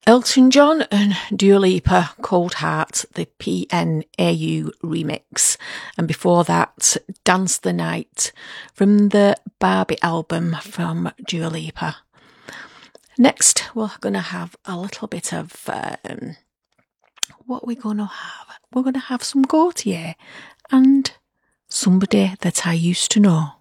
Elton John and Dua Lipa, Cold Heart, the PNAU remix. And before that, Dance the Night from the Barbie album from Dua Lipa. Next, we're going to have a little bit of, what we're going to have? We're going to have some Gautier and Somebody That I Used to Know.